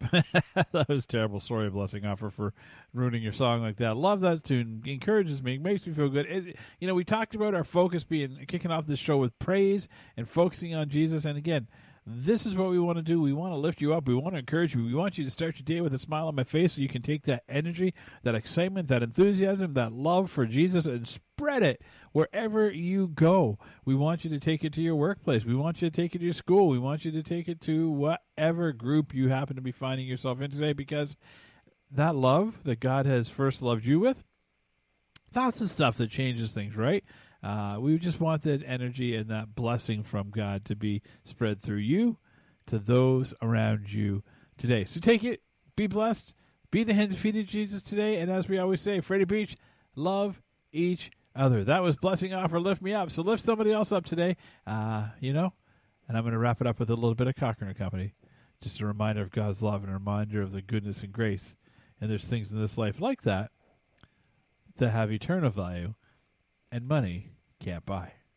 That was a terrible story, Blessing Offer, for ruining your song like that. Love that tune. Encourages me. Makes me feel good. We talked about our focus kicking off this show with praise and focusing on Jesus. And again, this is what we want to do. We want to lift you up. We want to encourage you. We want you to start your day with a smile on my face so you can take that energy, that excitement, that enthusiasm, that love for Jesus and spread it wherever you go. We want you to take it to your workplace. We want you to take it to your school. We want you to take it to whatever group you happen to be finding yourself in today, because that love that God has first loved you with, that's the stuff that changes things, right? We just want that energy and that blessing from God to be spread through you to those around you today. So take it, be blessed, be the hands and feet of Jesus today, and as we always say, Freddie Beach, love each other. That was Blessing Offer, Lift Me Up. So lift somebody else up today, and I'm going to wrap it up with a little bit of Cochran & Company. Just a reminder of God's love and a reminder of the goodness and grace. And there's things in this life like that have eternal value and money can't buy.